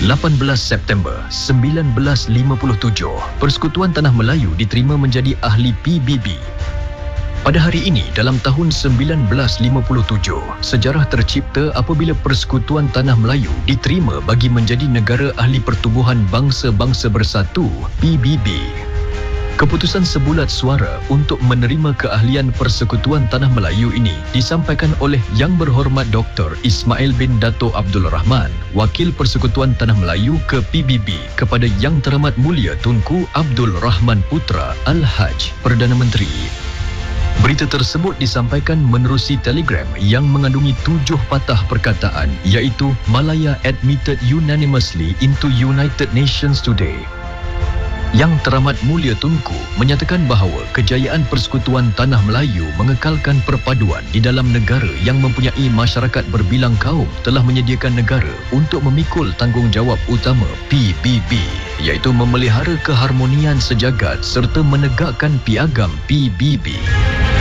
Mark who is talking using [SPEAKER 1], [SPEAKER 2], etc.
[SPEAKER 1] 18 September 1957, Persekutuan Tanah Melayu diterima menjadi ahli PBB. Pada hari ini, dalam tahun 1957, sejarah tercipta apabila Persekutuan Tanah Melayu diterima bagi menjadi Negara Ahli Pertubuhan Bangsa-Bangsa Bersatu PBB. Keputusan sebulat suara untuk menerima keahlian Persekutuan Tanah Melayu ini disampaikan oleh Yang Berhormat Dr. Ismail bin Dato' Abdul Rahman, Wakil Persekutuan Tanah Melayu ke PBB, kepada Yang Teramat Mulia Tunku Abdul Rahman Putra Al-Haj, Perdana Menteri. Berita tersebut disampaikan menerusi telegram yang mengandungi 7 patah perkataan, iaitu Malaya admitted unanimously into United Nations today. Yang Teramat Mulia Tunku menyatakan bahawa kejayaan Persekutuan Tanah Melayu mengekalkan perpaduan di dalam negara yang mempunyai masyarakat berbilang kaum telah menyediakan negara untuk memikul tanggungjawab utama PBB, iaitu memelihara keharmonian sejagat serta menegakkan piagam PBB.